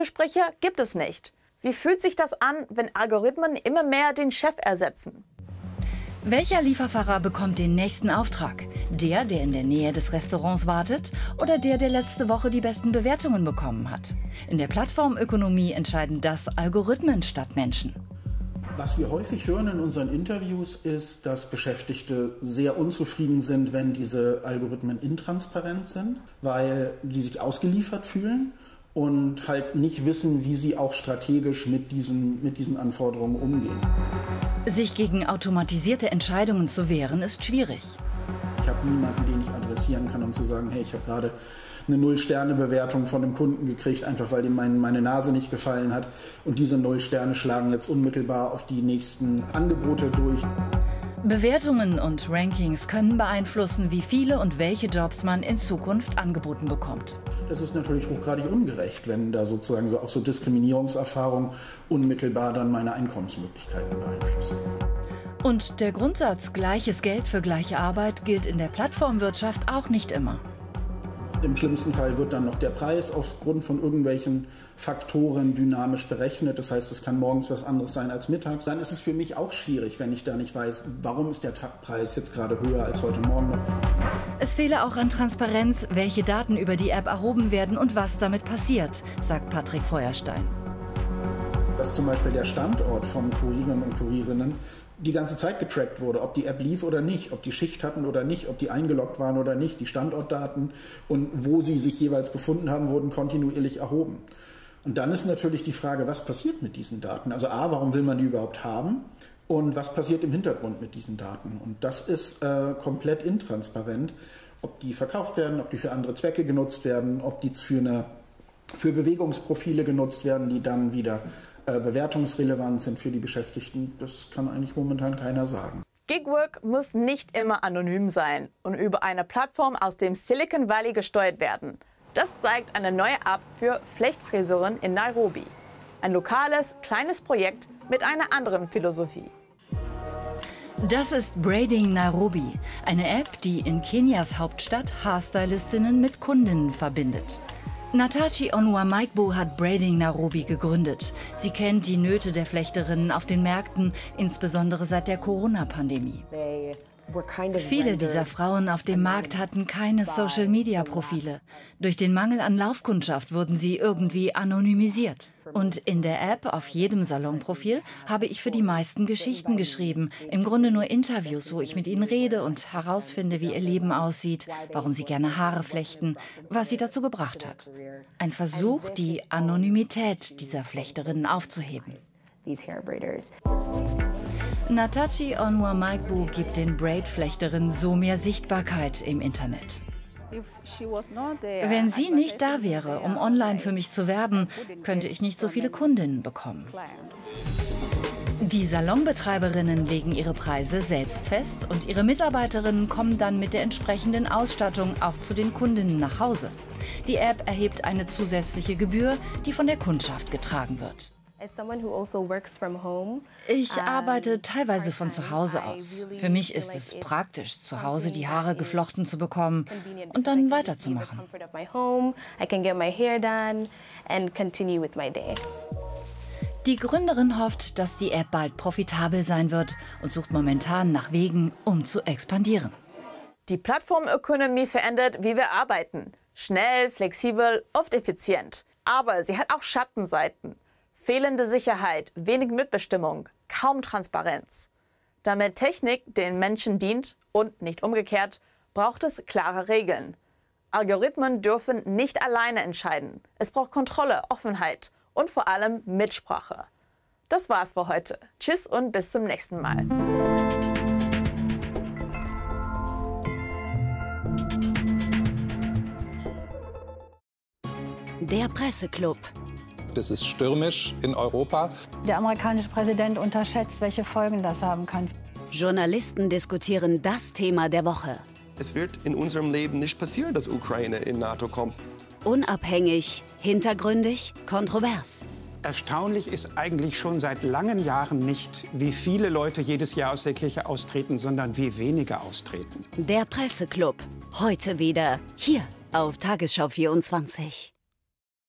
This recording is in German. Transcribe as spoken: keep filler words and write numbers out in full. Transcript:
Gespräche gibt es nicht. Wie fühlt sich das an, wenn Algorithmen immer mehr den Chef ersetzen? Welcher Lieferfahrer bekommt den nächsten Auftrag? Der, der in der Nähe des Restaurants wartet, oder der, der letzte Woche die besten Bewertungen bekommen hat? In der Plattformökonomie entscheiden das Algorithmen statt Menschen. Was wir häufig hören in unseren Interviews ist, dass Beschäftigte sehr unzufrieden sind, wenn diese Algorithmen intransparent sind, weil sie sich ausgeliefert fühlen und halt nicht wissen, wie sie auch strategisch mit diesen, mit diesen Anforderungen umgehen. Sich gegen automatisierte Entscheidungen zu wehren, ist schwierig. Ich habe niemanden, den ich adressieren kann, um zu sagen, hey, ich habe gerade eine Null-Sterne-Bewertung von einem Kunden gekriegt, einfach weil ihm mein, meine Nase nicht gefallen hat. Und diese Null Sterne schlagen jetzt unmittelbar auf die nächsten Angebote durch. Bewertungen und Rankings können beeinflussen, wie viele und welche Jobs man in Zukunft angeboten bekommt. Das ist natürlich hochgradig ungerecht, wenn da sozusagen so auch so Diskriminierungserfahrungen unmittelbar dann meine Einkommensmöglichkeiten beeinflussen. Und der Grundsatz gleiches Geld für gleiche Arbeit gilt in der Plattformwirtschaft auch nicht immer. Im schlimmsten Fall wird dann noch der Preis aufgrund von irgendwelchen Faktoren dynamisch berechnet. Das heißt, es kann morgens was anderes sein als mittags. Dann ist es für mich auch schwierig, wenn ich da nicht weiß, warum ist der Preis jetzt gerade höher als heute Morgen noch. Es fehle auch an Transparenz, welche Daten über die App erhoben werden und was damit passiert, sagt Patrick Feuerstein. Dass zum Beispiel der Standort von Kurieren und Kurierinnen die ganze Zeit getrackt wurde, ob die App lief oder nicht, ob die Schicht hatten oder nicht, ob die eingeloggt waren oder nicht, die Standortdaten und wo sie sich jeweils befunden haben, wurden kontinuierlich erhoben. Und dann ist natürlich die Frage, was passiert mit diesen Daten? Also A, warum will man die überhaupt haben? Und was passiert im Hintergrund mit diesen Daten? Und das ist äh, komplett intransparent, ob die verkauft werden, ob die für andere Zwecke genutzt werden, ob die für, eine, für Bewegungsprofile genutzt werden, die dann wieder bewertungsrelevant sind für die Beschäftigten, das kann eigentlich momentan keiner sagen. Gigwork muss nicht immer anonym sein und über eine Plattform aus dem Silicon Valley gesteuert werden. Das zeigt eine neue App für Flechtfriseuren in Nairobi. Ein lokales, kleines Projekt mit einer anderen Philosophie. Das ist Braiding Nairobi, eine App, die in Kenias Hauptstadt Haarstylistinnen mit Kundinnen verbindet. Natachi Onwuamaigbo hat Braiding Nairobi gegründet. Sie kennt die Nöte der Flechterinnen auf den Märkten, insbesondere seit der Corona-Pandemie. Viele dieser Frauen auf dem Markt hatten keine Social-Media-Profile. Durch den Mangel an Laufkundschaft wurden sie irgendwie anonymisiert. Und in der App auf jedem Salonprofil habe ich für die meisten Geschichten geschrieben. Im Grunde nur Interviews, wo ich mit ihnen rede und herausfinde, wie ihr Leben aussieht, warum sie gerne Haare flechten, was sie dazu gebracht hat. Ein Versuch, die Anonymität dieser Flechterinnen aufzuheben. Natachi Onwuamaigbo gibt den Braid-Flechterinnen so mehr Sichtbarkeit im Internet. Wenn sie nicht da wäre, um online für mich zu werben, könnte ich nicht so viele Kundinnen bekommen. Die Salonbetreiberinnen legen ihre Preise selbst fest und ihre Mitarbeiterinnen kommen dann mit der entsprechenden Ausstattung auch zu den Kundinnen nach Hause. Die App erhebt eine zusätzliche Gebühr, die von der Kundschaft getragen wird. Ich arbeite teilweise von zu Hause aus. Für mich ist es praktisch, zu Hause die Haare geflochten zu bekommen und dann weiterzumachen. Die Gründerin hofft, dass die App bald profitabel sein wird und sucht momentan nach Wegen, um zu expandieren. Die Plattformökonomie verändert, wie wir arbeiten. Schnell, flexibel, oft effizient. Aber sie hat auch Schattenseiten. Fehlende Sicherheit, wenig Mitbestimmung, kaum Transparenz. Damit Technik den Menschen dient und nicht umgekehrt, braucht es klare Regeln. Algorithmen dürfen nicht alleine entscheiden. Es braucht Kontrolle, Offenheit und vor allem Mitsprache. Das war's für heute. Tschüss und bis zum nächsten Mal. Der Presseclub. Das ist stürmisch in Europa. Der amerikanische Präsident unterschätzt, welche Folgen das haben kann. Journalisten diskutieren das Thema der Woche. Es wird in unserem Leben nicht passieren, dass Ukraine in NATO kommt. Unabhängig, hintergründig, kontrovers. Erstaunlich ist eigentlich schon seit langen Jahren nicht, wie viele Leute jedes Jahr aus der Kirche austreten, sondern wie wenige austreten. Der Presseclub. Heute wieder hier auf Tagesschau vierundzwanzig.